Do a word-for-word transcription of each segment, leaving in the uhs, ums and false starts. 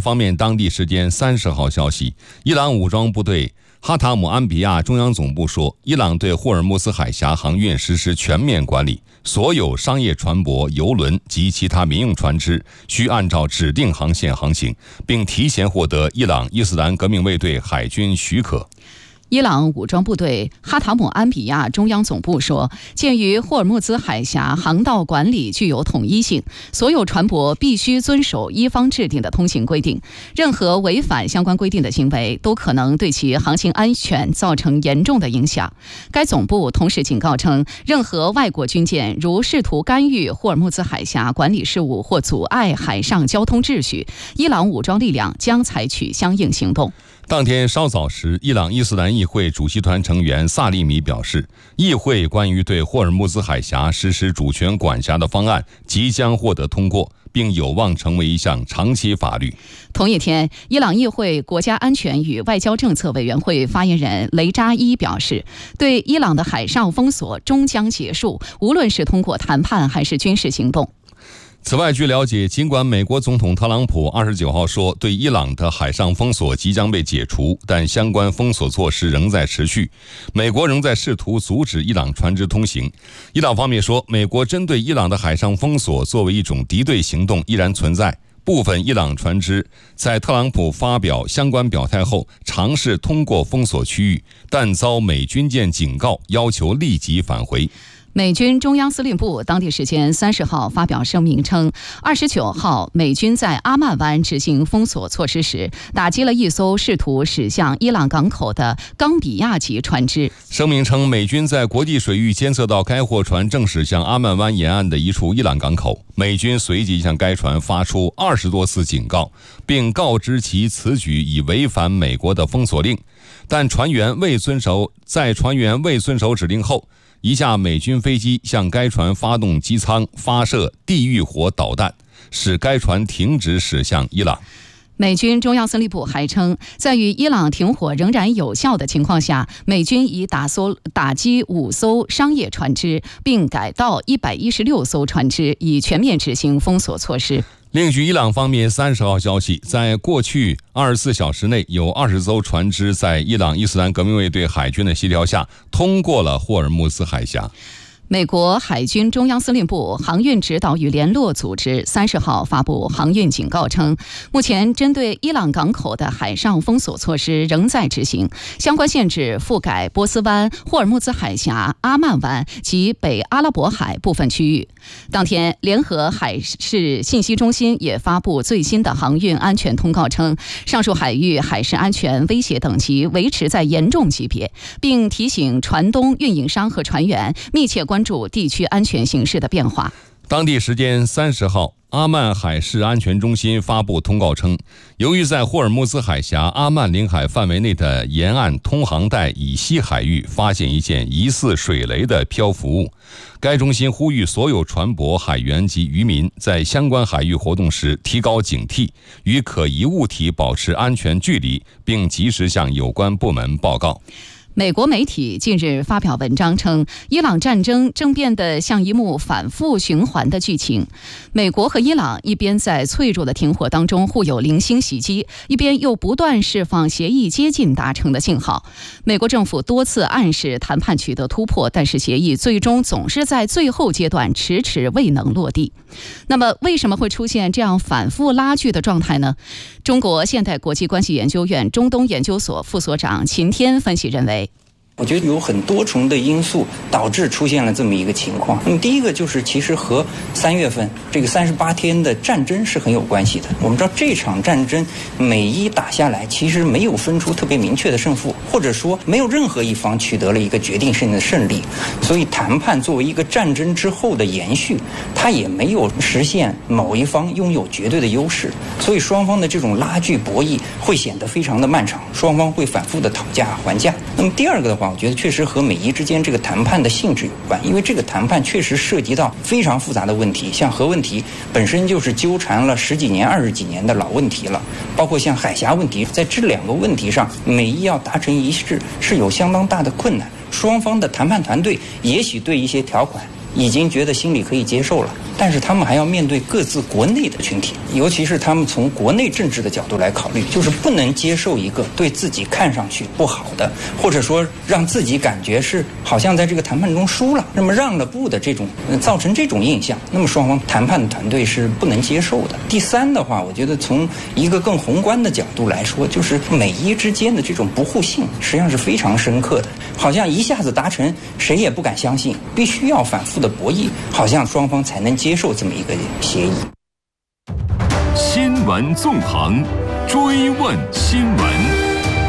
方面，当地时间三十号消息，伊朗武装部队哈塔姆安比亚中央总部说，伊朗对霍尔木兹海峡航运实施全面管理，所有商业船舶、油轮及其他民用船只需按照指定航线航行，并提前获得伊朗伊斯兰革命卫队海军许可。 伊朗武装部队哈塔姆安比亚中央总部说，鉴于霍尔木兹海峡航道管理具有统一性，所有船舶必须遵守伊方制定的通行规定，任何违反相关规定的行为都可能对其航行安全造成严重的影响。该总部同时警告称，任何外国军舰如试图干预霍尔木兹海峡管理事务或阻碍海上交通秩序，伊朗武装力量将采取相应行动。 当天稍早时，伊朗伊斯兰议会主席团成员萨利米表示，议会关于对霍尔木兹海峡实施主权管辖的方案即将获得通过，并有望成为一项长期法律。 同一天，伊朗议会国家安全与外交政策委员会发言人雷扎伊表示，对伊朗的海上封锁终将结束，无论是通过谈判还是军事行动。 此外，据了解，尽管美国总统特朗普二十九号说对伊朗的海上封锁即将被解除，但相关封锁措施仍在持续。美国仍在试图阻止伊朗船只通行。伊朗方面说，美国针对伊朗的海上封锁作为一种敌对行动依然存在。部分伊朗船只在特朗普发表相关表态后尝试通过封锁区域，但遭美军舰警告，要求立即返回。 美军中央司令部当地时间三十号发表声明称，二十九号美军在阿曼湾执行封锁措施时，打击了一艘试图驶向伊朗港口的冈比亚级船只。 声明称，美军在国际水域监测到该货船正驶向阿曼湾沿岸的一处伊朗港口，美军随即向该船发出二十多次警告，并告知其此举已违反美国的封锁令。但船员未遵守，在船员未遵守指令后，一架美军飞机向该船发动机舱发射地狱火导弹，使该船停止驶向伊朗。 美军中央司令部还称，在与伊朗停火仍然有效的情况下，美军已打搜打击五艘商业船只，并改道一百一十六艘船只，以全面执行封锁措施。 另据伊朗方面三十号消息，在过去二十四小时内，有二十艘船只在伊朗伊斯兰革命卫队海军的协调下通过了霍尔木兹海峡。 美国海军中央司令部航运指导与联络组织三十号发布航运警告称，目前针对伊朗港口的海上封锁措施仍在执行，相关限制覆盖波斯湾、霍尔木兹海峡、阿曼湾及北阿拉伯海部分区域。当天，联合海事信息中心也发布最新的航运安全通告称，上述海域海事安全威胁等级维持在严重级别，并提醒船东、运营商和船员密切关注关注地区安全形势的变化。 当地时间三十号，阿曼海事安全中心发布通告称，由于在霍尔木兹海峡阿曼领海范围内的沿岸通航带以西海域发现一件疑似水雷的漂浮物，该中心呼吁所有船舶、海员及渔民在相关海域活动时提高警惕，与可疑物体保持安全距离，并及时向有关部门报告。 美国媒体近日发表文章称，伊朗战争正变得像一幕反复循环的剧情。美国和伊朗一边在脆弱的停火当中互有零星袭击，一边又不断释放协议接近达成的信号。美国政府多次暗示谈判取得突破，但是协议最终总是在最后阶段迟迟未能落地。那么，为什么会出现这样反复拉锯的状态呢？中国现代国际关系研究院中东研究所副所长秦天分析认为， 我觉得有很多重的因素导致出现了这么一个情况。那么第一个就是其实和三月份这个三十八天的战争是很有关系的。我们知道这场战争每一打下来，其实没有分出特别明确的胜负，或者说没有任何一方取得了一个决定性的胜利。所以谈判作为一个战争之后的延续，它也没有实现某一方拥有绝对的优势。所以双方的这种拉锯博弈会显得非常的漫长，双方会反复的讨价还价。那么第二个的话，我觉得确实和美伊之间这个谈判的性质有关，因为这个谈判确实涉及到非常复杂的问题，像核问题本身就是纠缠了十几年、二十几年的老问题了，包括像海峡问题，在这两个问题上，美伊要达成一致是有相当大的困难。双方的谈判团队也许对一些条款已经觉得心里可以接受了， 但是他们还要面对各自国内的群体，尤其是他们从国内政治的角度来考虑，就是不能接受一个对自己看上去不好的，或者说让自己感觉是好像在这个谈判中输了，那么让了步的这种，呃、造成这种印象，那么双方谈判的团队是不能接受的。第三的话，我觉得从一个更宏观的角度来说，就是美伊之间的这种不互信实际上是非常深刻的，好像一下子达成谁也不敢相信，必须要反复的博弈，好像双方才能接受这么一个协议。 新闻纵横，追问新闻。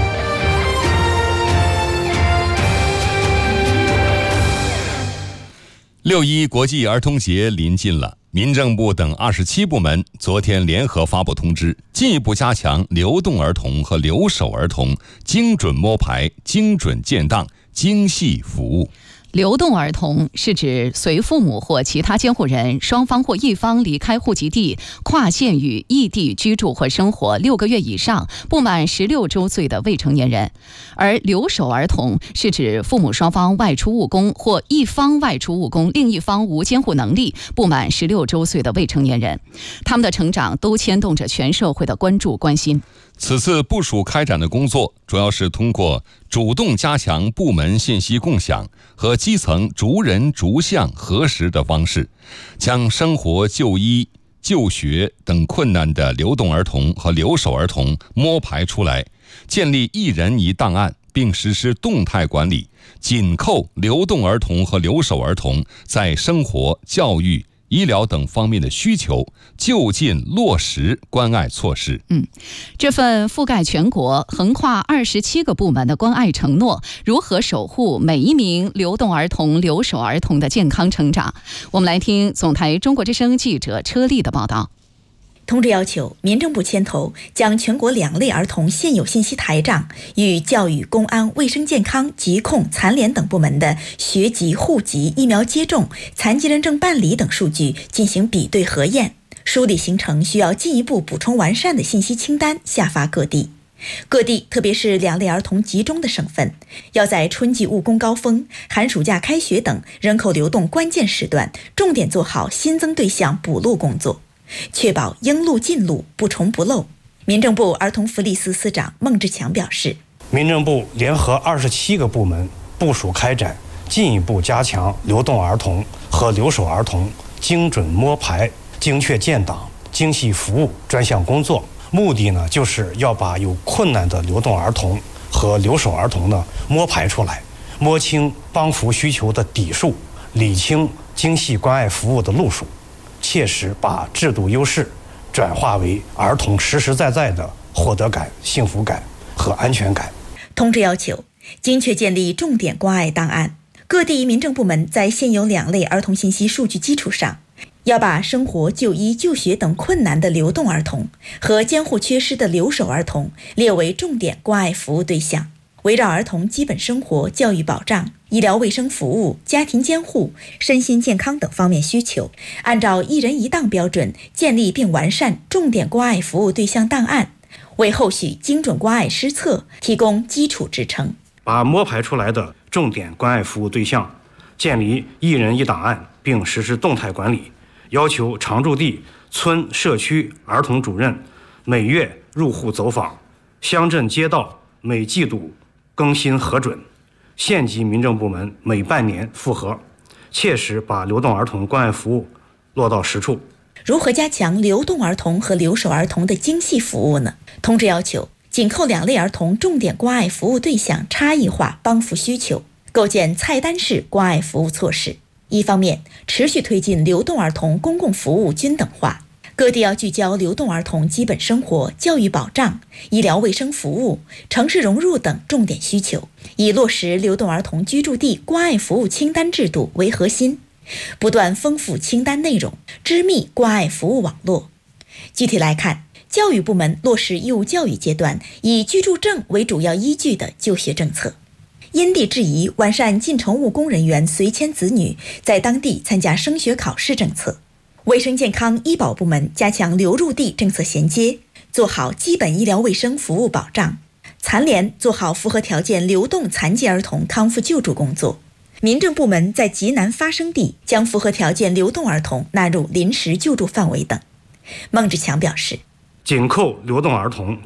六一国际儿童节临近了，民政部等二十七部门昨天联合发布通知，进一步加强流动儿童和留守儿童精准摸排、精准建档、精细服务。 流动儿童是指随父母或其他监护人双方或一方离开户籍地，跨县与异地居住或生活六个月以上，不满十六周岁的未成年人；而留守儿童是指父母双方外出务工或一方外出务工，另一方无监护能力，不满十六周岁的未成年人。他们的成长都牵动着全社会的关注关心。 此次部署开展的工作，主要是通过主动加强部门信息共享和基层逐人逐项核实的方式，将生活、就医、就学等困难的流动儿童和留守儿童摸排出来，建立一人一档案，并实施动态管理，紧扣流动儿童和留守儿童在生活、教育、医疗等方面的需求，就近落实关爱措施。 嗯，这份覆盖全国、横跨二十七个部门的关爱承诺，如何守护每一名流动儿童、留守儿童的健康成长？我们来听总台中国之声记者车丽的报道。 通知要求，民政部牵头将全国两类儿童现有信息台账与教育、公安、卫生健康、疾控、残联等部门的学籍、户籍、疫苗接种、残疾人证办理等数据进行比对核验，梳理形成需要进一步补充完善的信息清单，下发各地。各地，特别是两类儿童集中的省份，要在春季务工高峰、寒暑假开学等人口流动关键时段，重点做好新增对象补录工作，确保应录尽录，不重不漏。民政部儿童福利司司长孟志强表示， 民政部联合二十七个部门部署开展进一步加强流动儿童和留守儿童精准摸排、精确建档、精细服务专项工作，目的呢，就是要把有困难的流动儿童和留守儿童呢摸排出来，摸清帮扶需求的底数，理清精细关爱服务的路数，切实把制度优势转化为儿童实实在在的获得感、幸福感和安全感。 通知要求，精确建立重点关爱档案，各地民政部门在现有两类儿童信息数据基础上，要把生活、就医、就学等困难的流动儿童和监护缺失的留守儿童列为重点关爱服务对象，围绕儿童基本生活、教育保障、医疗卫生服务、家庭监护、身心健康等方面需求，按照一人一档标准建立并完善重点关爱服务对象档案，为后续精准关爱施策提供基础支撑。 把摸排出来的重点关爱服务对象建立一人一档案，并实施动态管理，要求常住地村社区儿童主任每月入户走访，乡镇街道每季度更新核准，县级民政部门每半年复核，切实把流动儿童关爱服务落到实处。 如何加强流动儿童和留守儿童的精细服务呢？通知要求，紧扣两类儿童重点关爱服务对象差异化帮扶需求，构建菜单式关爱服务措施。一方面，持续推进流动儿童公共服务均等化，各地要聚焦流动儿童基本生活、教育保障、医疗卫生服务、城市融入等重点需求，以落实流动儿童居住地关爱服务清单制度为核心，不断丰富清单内容，织密关爱服务网络。具体来看，教育部门落实义务教育阶段以居住证为主要依据的就学政策，因地制宜完善进城务工人员随迁子女在当地参加升学考试政策。卫生健康医保部门加强流入地政策衔接，做好基本医疗卫生服务保障。残联做好符合条件流动残疾儿童康复救助工作。 民政部门在急难发生地将符合条件流动儿童纳入临时救助范围等。孟志强表示， 紧扣流动儿童